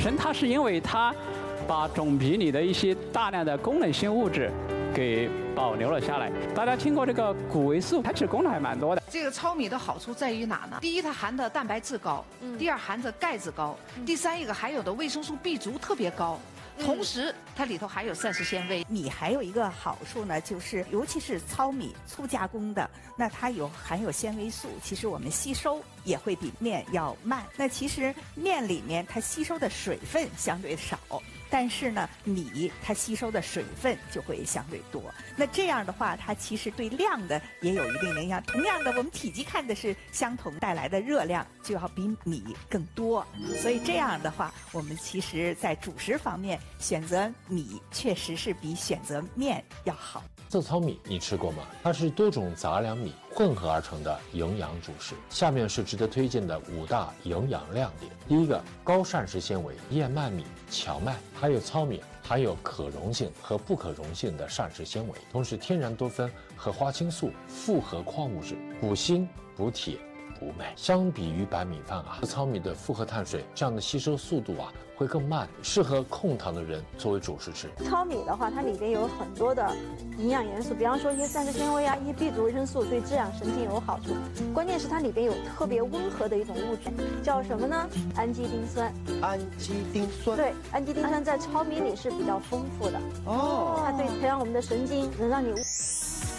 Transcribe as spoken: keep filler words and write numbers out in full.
身它是因为它把种皮里的一些大量的功能性物质给保留了下来。大家听过这个谷维素，它其实功能还蛮多的。 这个糙米的好处在于哪呢？第一，它含的蛋白质高；第二，含的钙质高；第三，一个含有的维生素 B 族特别高。同时，它里头还有膳食纤维。 米还有一个好处呢，就是尤其是糙米粗加工的，那它有含有纤维素，其实我们吸收也会比面要慢。那其实面里面它吸收的水分相对少，但是呢，米它吸收的水分就会相对多。那这样的话，它其实对量的也有一定的影响。同样的，我们体积看的是相同，带来的热量就要比米更多。所以这样的话，我们其实在主食方面选择米确实是比选择面要好。 色糙米你吃过吗？它是多种杂粮米混合而成的营养主食。下面是值得推荐的五大营养亮点。第一个，高膳食纤维，燕麦米、荞麦还有糙米含有可溶性和不可溶性的膳食纤维，同时天然多酚和花青素、复合矿物质，补锌、补铁、补镁。相比于白米饭啊，糙米的复合碳水这样的吸收速度啊会更慢，适合控糖的人作为主食吃。 糙米的话，它里边有很多的营养元素，比方说一些膳食纤维啊，一些 B 族维生素，对滋养神经有好处。关键是它里边有特别温和的一种物质，叫什么呢？氨基丁酸。 氨基丁酸。 对，氨基丁酸在糙米里是比较丰富的。哦，它对培养我们的神经，能让你。